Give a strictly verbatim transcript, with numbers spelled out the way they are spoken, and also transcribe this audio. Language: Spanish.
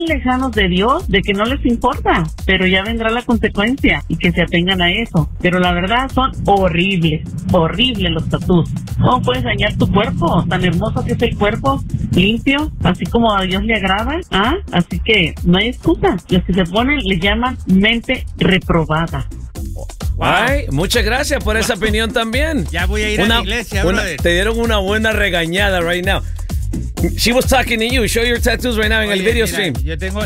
lejanos de Dios, de que no les importa, pero ya vendrá la consecuencia y que se atengan a eso. Pero la verdad son horribles, horribles los tatús. ¿Cómo puedes dañar tu cuerpo? Tan hermoso que es el cuerpo, limpio, así como a Dios le agrada. ¿Ah? Así que no hay excusa. Los que se ponen les llaman mente reprobada. Wow. Ay, muchas gracias por esa opinión también. Ya voy a ir una, a la iglesia, una, brother. Te dieron una buena regañada right now. She was talking to you. Show your tattoos right now en Oye, el video mira, stream. Yo tengo